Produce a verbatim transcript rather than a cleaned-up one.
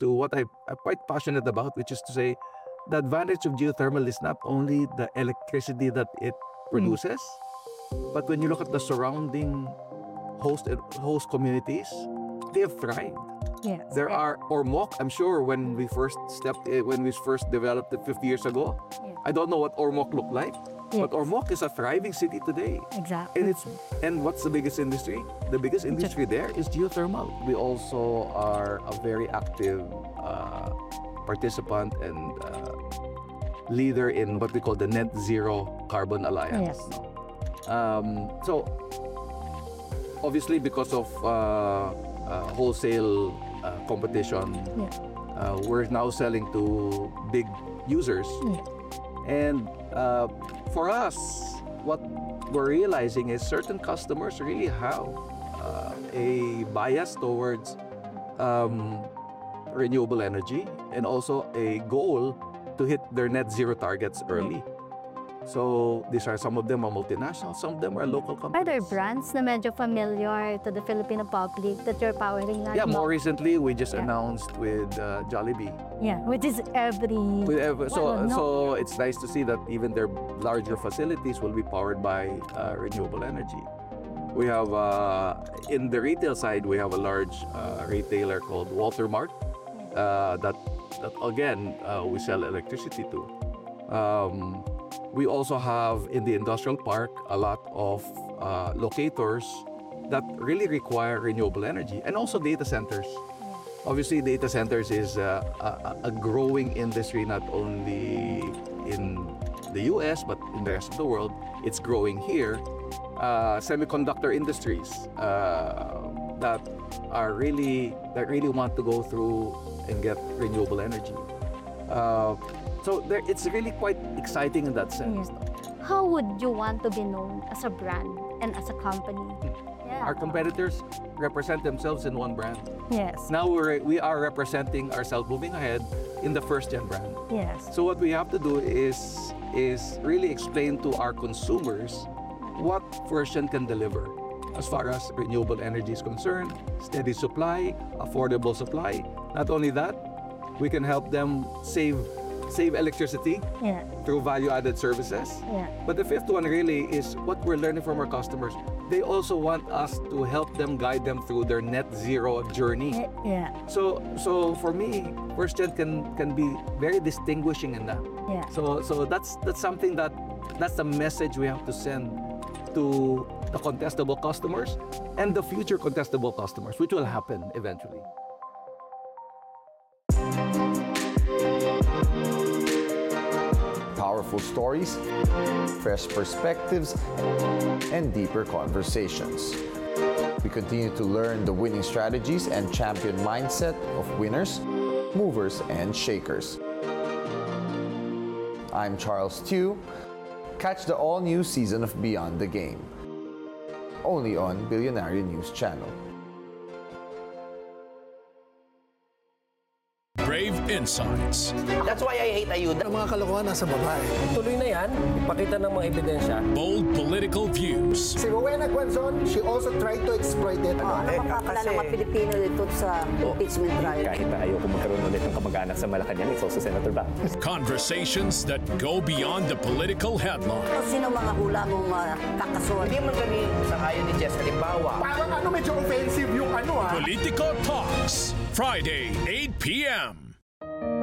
to what I, I'm quite passionate about, which is to say the advantage of geothermal is not only the electricity that it produces, mm. but when you look at the surrounding host host communities, they have thrived. Yes. There are Ormoc. I'm sure when we first stepped, in, when we first developed it fifty years ago, yes. I don't know what Ormoc looked like, yes. but Ormoc is a thriving city today. Exactly. And it's and what's the biggest industry? The biggest industry there is geothermal. We also are a very active uh, participant and uh, leader in what we call the Net Zero Carbon Alliance. Yes. Um, so obviously, because of uh, uh, wholesale uh, competition, yeah. uh, we're now selling to big users. Yeah. And uh, for us, what we're realizing is certain customers really have uh, a bias towards um, renewable energy and also a goal to hit their net zero targets early. So these are, some of them are multinational, some of them are local companies. Are there brands na medyo familiar to the Filipino public that you're powering? Yeah, more recently we just yeah. announced with uh, Jollibee. Yeah, which is every... With every so, well, no. so it's nice to see that even their larger facilities will be powered by uh, renewable energy. We have, uh, in the retail side, we have a large uh, retailer called Walter Mart uh, that, that again, uh, we sell electricity to. Um, We also have in the industrial park a lot of uh, locators that really require renewable energy, and also data centers. Obviously, data centers is uh, a, a growing industry not only in the U S but in the rest of the world. It's growing here. Uh, semiconductor industries uh, that are really that really want to go through and get renewable energy. Uh, So there, it's really quite exciting in that sense. Yes. How would you want to be known as a brand and as a company? Yeah. Our competitors represent themselves in one brand. Yes. Now we're, we are representing ourselves moving ahead in the first gen brand. Yes. So what we have to do is, is really explain to our consumers what first gen can deliver as far as renewable energy is concerned, steady supply, affordable supply. Not only that, we can help them save save electricity yeah. through value-added services. Yeah. But the fifth one really is what we're learning from our customers. They also want us to help them, guide them through their net zero journey. Yeah. So, so for me, First Gen can can be very distinguishing in that. Yeah. So, so that's that's something that that's the message we have to send to the contestable customers and the future contestable customers, which will happen eventually. Powerful stories, fresh perspectives, and deeper conversations. We continue to learn the winning strategies and champion mindset of winners, movers, and shakers. I'm Charles Tew. Catch the all-new season of Beyond the Game, only on Billionaire News Channel. Brave Insights. That's why I hate ayuda. Ang mga kalokohan nasa babae. Tuloy na yan, ipakita ng mga ebidensya. Bold political views. Si Rowena Guanzon, she also tried to exploit it. Ano Eh, makakala kasi- ng mga Pilipino dito sa impeachment trial? Kahit na ayaw kung magkaroon ulit ng kamag-anak sa Malacanang, it's also Senator Bac. Conversations that go beyond the political headline. Sino mga hula mong uh, kakasuhan? Hindi man kami sa ayon ni Jess halimbawa. Parang ano, medyo offensive yung ano ah. Politico Talks, Friday, eight p m